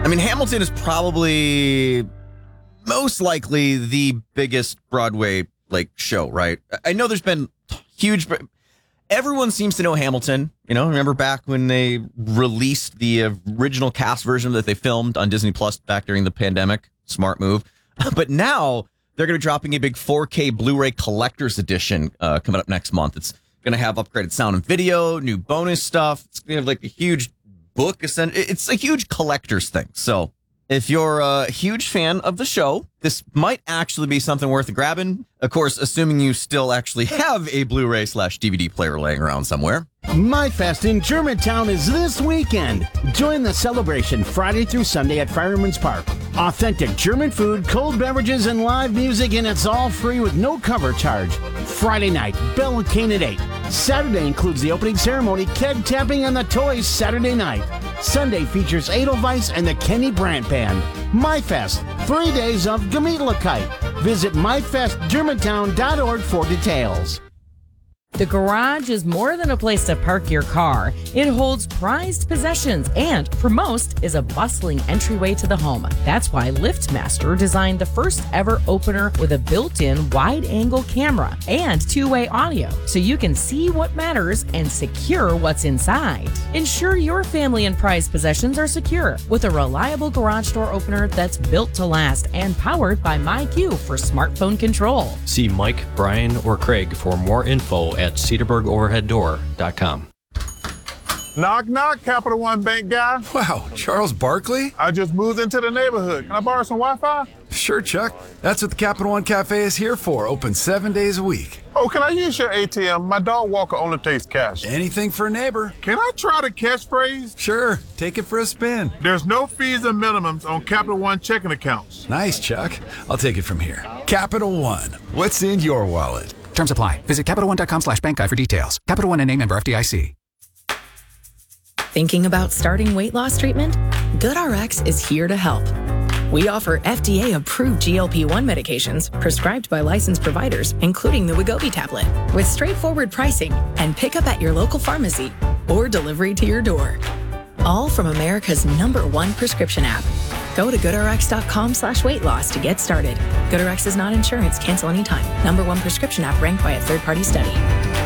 I mean, Hamilton is probably most likely the biggest Broadway show, right? I know there's been huge. Everyone seems to know Hamilton. Remember back when they released the original cast version that they filmed on Disney Plus back during the pandemic? Smart move. But now they're going to be dropping a big 4K Blu-ray collector's edition coming up next month. It's going to have upgraded sound and video, new bonus stuff. It's going to have a huge book. It's a huge collector's thing. So if you're a huge fan of the show, this might actually be something worth grabbing. Of course, assuming you still actually have a Blu-ray/DVD player laying around somewhere. MyFest in Germantown is this weekend. Join the celebration Friday through Sunday at Fireman's Park. Authentic German food, cold beverages, and live music, and it's all free with no cover charge. Friday night, Bell and Cane at 8. Saturday includes the opening ceremony, keg tapping, and the toys Saturday night. Sunday features Edelweiss and the Kenny Brandt Band. MyFest, 3 days of Gemütlichkeit. Visit myfestgermantown.org for details. The garage is more than a place to park your car. It holds prized possessions and, for most, is a bustling entryway to the home. That's why LiftMaster designed the first ever opener with a built-in wide-angle camera and two-way audio, so you can see what matters and secure what's inside. Ensure your family and prized possessions are secure with a reliable garage door opener that's built to last and powered by MyQ for smartphone control. See Mike, Brian, or Craig for more info at cedarburgoverheaddoor.com. Knock, knock, Capital One Bank guy. Wow, Charles Barkley? I just moved into the neighborhood. Can I borrow some Wi-Fi? Sure, Chuck. That's what the Capital One Cafe is here for. Open 7 days a week. Oh, can I use your ATM? My dog Walker only takes cash. Anything for a neighbor. Can I try the catchphrase? Sure. Take it for a spin. There's no fees and minimums on Capital One checking accounts. Nice, Chuck. I'll take it from here. Capital One. What's in your wallet? Terms apply. Visit CapitalOne.com/bankguide for details. Capital One, N.A. member FDIC. Thinking about starting weight loss treatment? GoodRx is here to help. We offer FDA-approved GLP-1 medications prescribed by licensed providers, including the Wegovy tablet, with straightforward pricing and pickup at your local pharmacy or delivery to your door. All from America's #1 prescription app. Go to GoodRx.com/weight loss to get started. GoodRx is not insurance. Cancel anytime. #1 prescription app ranked by a third-party study.